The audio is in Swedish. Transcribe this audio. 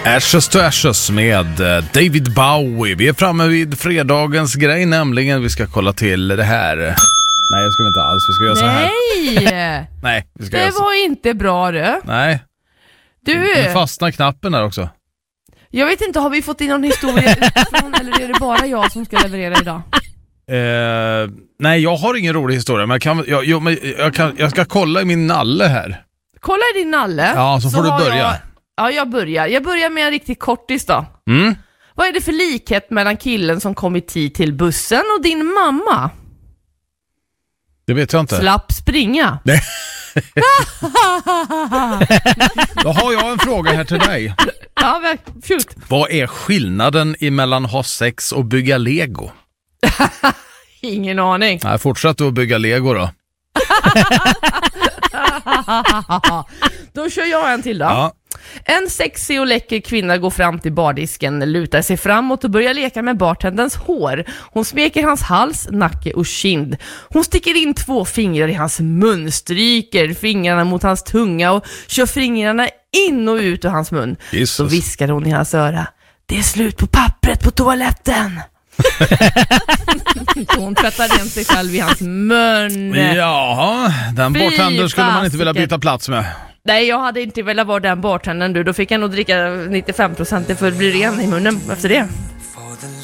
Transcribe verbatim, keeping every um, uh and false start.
Ashes to Ashes med David Bowie. Vi är framme vid fredagens grej, nämligen vi ska kolla till det här. Nej, det ska vi inte alls. Vi ska göra så här. Nej! Nej, vi ska det göra så. var inte bra du. Nej. Du. Nu fastnar knappen där också. Jag vet inte, har vi fått in någon historia utifrån, eller är det bara jag som ska leverera idag? Eh, nej, jag har ingen rolig historia, men jag, kan, jag, jag, men jag, kan, jag ska kolla i min nalle här. Kolla i din nalle. Ja, så, så får du börja. Jag, ja, jag börjar. Jag börjar med en riktigt kortis då. Mm. Vad är det för likhet mellan killen som kom i tid till bussen och din mamma? Det vet jag inte. Slapp springa. Nej. Då har jag en fråga här till dig. Ja, shoot. Vad är skillnaden mellan ha sex och bygga Lego? Ingen aning. Nej, fortsätt att bygga Lego då. Då kör jag en till då. Ja. En sexig och läcker kvinna går fram till bardisken, lutar sig framåt och börjar leka med bartendens hår. Hon smeker hans hals, nacke och kind. Hon sticker in två fingrar i hans mun, stryker fingrarna mot hans tunga och kör fingrarna in och ut ur hans mun. Jesus. Så viskar hon i hans öra: det är slut på pappret på toaletten. Hon tvättar rent sig själv i hans mun. Ja, den Fy bartender skulle man inte vilja fasiken. byta plats med. Nej, jag hade inte velat vara den bartendern du. Då fick jag nog dricka nittiofem procent för att bli ren i munnen efter det.